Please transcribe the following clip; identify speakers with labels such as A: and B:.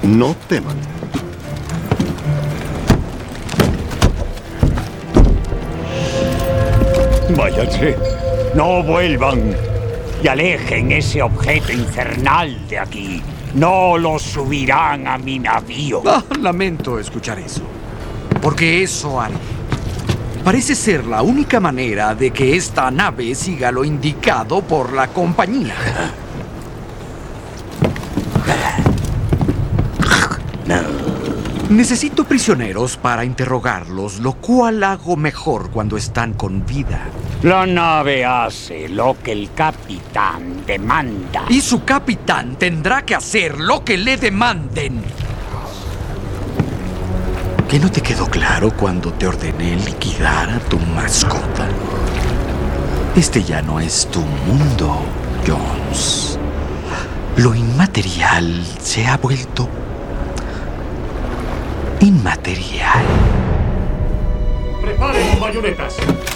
A: No teman.
B: Váyanse. No vuelvan. Y alejen ese objeto infernal de aquí. No lo subirán a mi navío.
C: Lamento escuchar eso. Porque eso haré. Parece ser la única manera de que esta nave siga lo indicado por la compañía. Necesito prisioneros para interrogarlos, lo cual hago mejor cuando están con vida.
B: La nave hace lo que el capitán demanda.
C: Y su capitán tendrá que hacer lo que le demanden. ¿Qué no te quedó claro cuando te ordené liquidar a tu mascota? Este ya no es tu mundo, Jones. Lo inmaterial se ha vuelto inmaterial.
D: ¡Preparen bayonetas!